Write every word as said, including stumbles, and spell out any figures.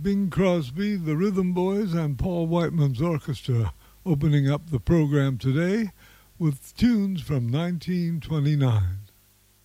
Bing Crosby, the Rhythm Boys, and Paul Whiteman's orchestra opening up the program today with tunes from nineteen twenty-nine.